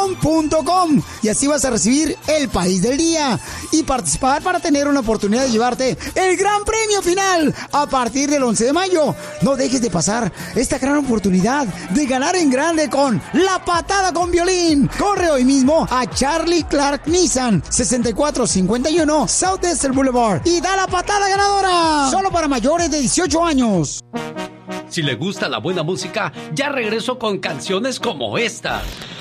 Nissan.com y así vas a recibir el país del día y participar para tener una oportunidad de llevarte el gran premio final a partir del 11 de mayo. No dejes de pasar esta gran oportunidad de ganar en grande con La Patada con Violín. Corre hoy mismo a Charlie Clark Nissan, 6451 South Desert Boulevard y da la patada ganadora. Solo para mayores de 18 años. Si le gusta la buena música, ya regreso con canciones como esta.